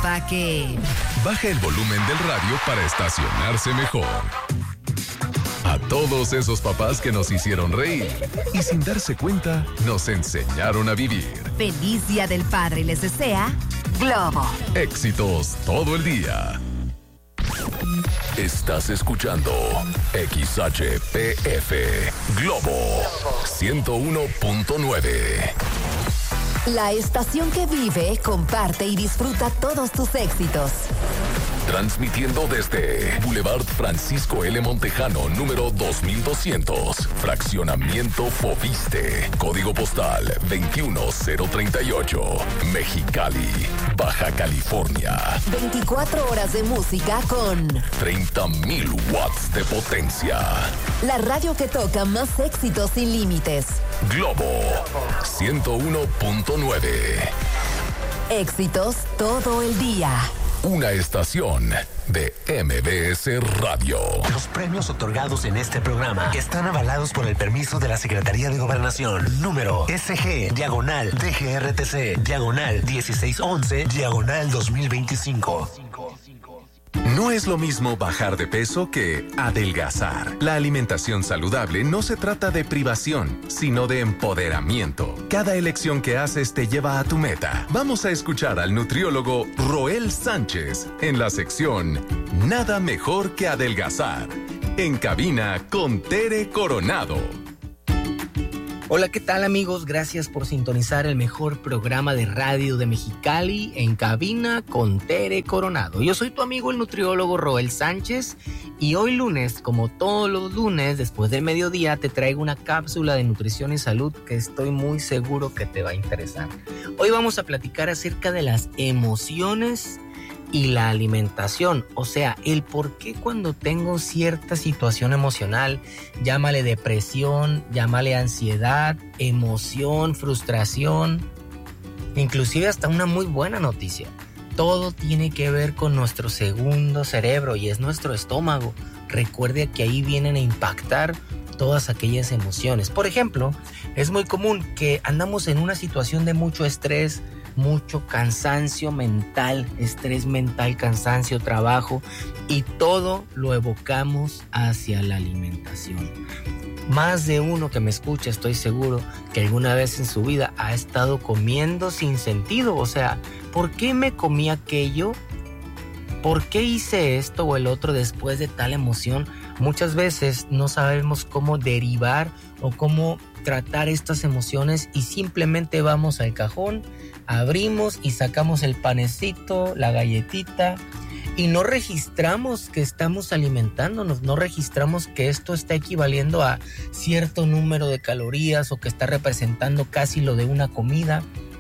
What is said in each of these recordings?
papá que... baja el volumen del radio para estacionarse mejor. A todos esos papás que nos hicieron reír y sin darse cuenta nos enseñaron a vivir. Feliz Día del Padre les desea Globo. Éxitos todo el día. Estás escuchando XHPF Globo 101.9. La estación que vive, comparte y disfruta todos tus éxitos. Transmitiendo desde Boulevard Francisco L. Montejano, número 2200, Fraccionamiento Fobiste, Código Postal 21038, Mexicali, Baja California. 24 horas de música con 30,000 watts de potencia. La radio que toca más éxitos sin límites. Globo 101.9. Éxitos todo el día. Una estación de MBS Radio. Los premios otorgados en este programa están avalados por el permiso de la Secretaría de Gobernación. Número SG/DGRTC/1611/2025. No es lo mismo bajar de peso que adelgazar. La alimentación saludable no se trata de privación, sino de empoderamiento. Cada elección que haces te lleva a tu meta. Vamos a escuchar al nutriólogo Roel Sánchez en la sección Nada mejor que adelgazar. En cabina con Tere Coronado. Hola, ¿qué tal amigos? Gracias por sintonizar el mejor programa de radio de Mexicali, En Cabina con Tere Coronado. Yo soy tu amigo el nutriólogo Roel Sánchez y hoy lunes, como todos los lunes, después del mediodía, te traigo una cápsula de nutrición y salud que estoy muy seguro que te va a interesar. Hoy vamos a platicar acerca de las emociones y la alimentación, o sea, el por qué cuando tengo cierta situación emocional, llámale depresión, llámale ansiedad, emoción, frustración, inclusive hasta una muy buena noticia. Todo tiene que ver con nuestro segundo cerebro y es nuestro estómago. Recuerde que ahí vienen a impactar todas aquellas emociones. Por ejemplo, es muy común que andamos en una situación de mucho estrés, mucho cansancio mental, estrés mental, cansancio, trabajo, y todo lo evocamos hacia la alimentación. Más de uno que me escucha, estoy seguro que alguna vez en su vida ha estado comiendo sin sentido. O sea, ¿por qué me comí aquello? ¿Por qué hice esto o el otro después de tal emoción? Muchas veces no sabemos cómo derivar o cómo tratar estas emociones y simplemente vamos al cajón, abrimos y sacamos el panecito, la galletita y no registramos que estamos alimentándonos, no registramos que esto está equivaliendo a cierto número de calorías o que está representando casi lo de una comida.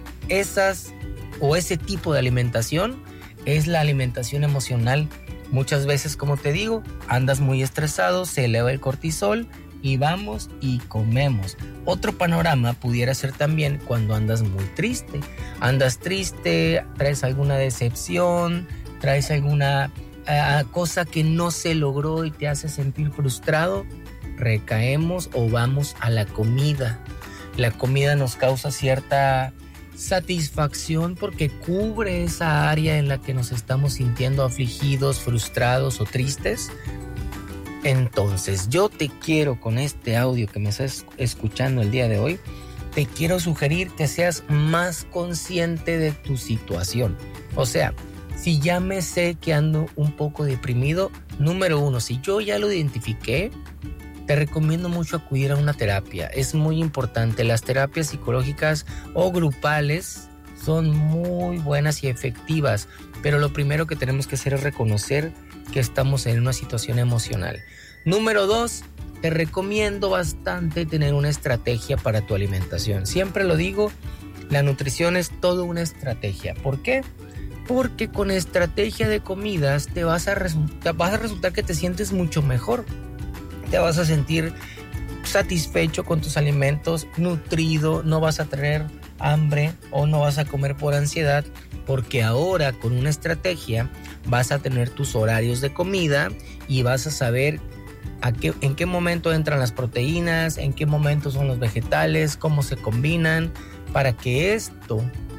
Ese tipo de alimentación es la alimentación emocional. Muchas veces, como te digo, andas muy estresado, se eleva el cortisol y vamos y comemos. Otro panorama pudiera ser también cuando andas muy triste. Andas triste, traes alguna decepción, traes alguna cosa que no se logró y te hace sentir frustrado. Recaemos o vamos a la comida. La comida nos causa cierta satisfacción porque cubre esa área en la que nos estamos sintiendo afligidos, frustrados o tristes. Entonces, yo te quiero, con este audio que me estás escuchando el día de hoy, te quiero sugerir que seas más consciente de tu situación. O sea, si ya me sé que ando un poco deprimido, número uno, si yo ya lo identifiqué, te recomiendo mucho acudir a una terapia. Es muy importante. Las terapias psicológicas o grupales son muy buenas y efectivas, pero lo primero que tenemos que hacer es reconocer que estamos en una situación emocional. Número 2, te recomiendo bastante tener una estrategia para tu alimentación. Siempre lo digo, la nutrición es toda una estrategia. ¿Por qué? Porque con estrategia de comidas vas a resultar que te sientes mucho mejor. Te vas a sentir satisfecho con tus alimentos, nutrido, no vas a tener hambre o no vas a comer por ansiedad, porque ahora con una estrategia vas a tener tus horarios de comida y vas a saber en qué momento entran las proteínas, en qué momento son los vegetales, cómo se combinan, para que esto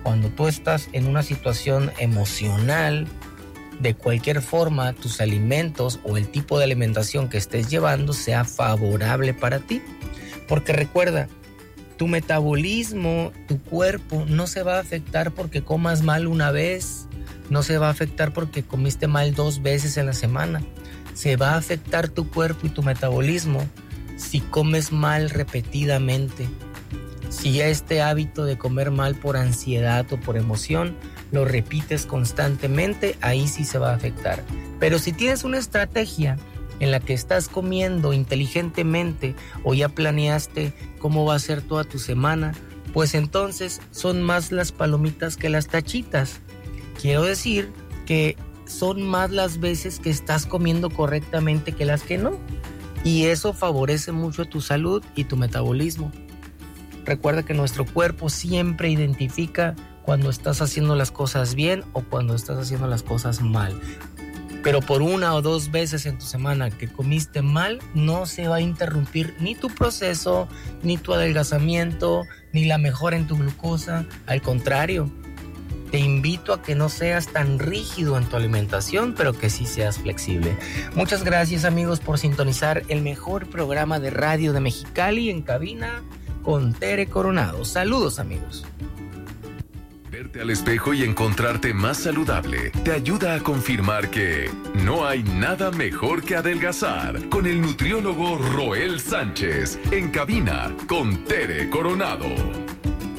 cuando tú estás en una situación emocional, de cualquier forma, tus alimentos o el tipo de alimentación que estés llevando sea favorable para ti. Porque recuerda, tu metabolismo, tu cuerpo no se va a afectar porque comas mal una vez, no se va a afectar porque comiste mal 2 veces en la semana. Se va a afectar tu cuerpo y tu metabolismo si comes mal repetidamente. Si este hábito de comer mal por ansiedad o por emoción lo repites constantemente, ahí sí se va a afectar. Pero si tienes una estrategia en la que estás comiendo inteligentemente o ya planeaste cómo va a ser toda tu semana, pues entonces son más las palomitas que las tachitas. Quiero decir que son más las veces que estás comiendo correctamente que las que no. Y eso favorece mucho tu salud y tu metabolismo. Recuerda que nuestro cuerpo siempre identifica cuando estás haciendo las cosas bien o cuando estás haciendo las cosas mal. Pero por 1 o 2 veces en tu semana que comiste mal, no se va a interrumpir ni tu proceso, ni tu adelgazamiento, ni la mejora en tu glucosa. Al contrario, te invito a que no seas tan rígido en tu alimentación, pero que sí seas flexible. Muchas gracias, amigos, por sintonizar el mejor programa de radio de Mexicali, En Cabina con Tere Coronado. Saludos, amigos. Verte al espejo y encontrarte más saludable te ayuda a confirmar que no hay nada mejor que adelgazar con el nutriólogo Roel Sánchez. En Cabina con Tere Coronado.